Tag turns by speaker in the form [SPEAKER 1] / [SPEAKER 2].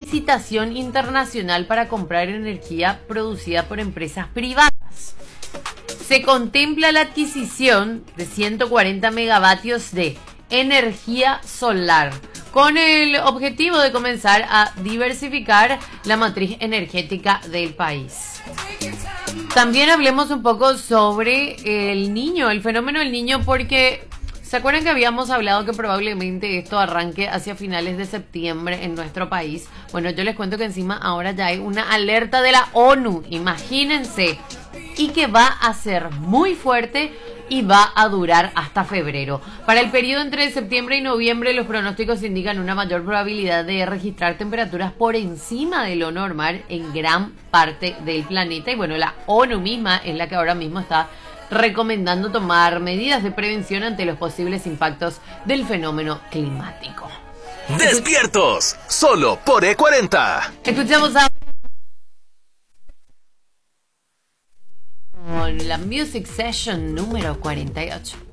[SPEAKER 1] licitación internacional para comprar energía producida por empresas privadas. Se contempla la adquisición de 140 megavatios de energía solar, con el objetivo de comenzar a diversificar la matriz energética del país. También hablemos un poco sobre el niño, el fenómeno del niño, porque ¿se acuerdan que habíamos hablado que probablemente esto arranque hacia finales de septiembre en nuestro país? Bueno, yo les cuento que encima ahora ya hay una alerta de la ONU, imagínense, y que va a ser muy fuerte y va a durar hasta febrero. Para el periodo entre septiembre y noviembre, los pronósticos indican una mayor probabilidad de registrar temperaturas por encima de lo normal en gran parte del planeta. Y bueno, la ONU misma es la que ahora mismo está recomendando tomar medidas de prevención ante los posibles impactos del fenómeno climático.
[SPEAKER 2] ¡Despiertos! Solo por E40.
[SPEAKER 1] Escuchamos a la Music Session número 48.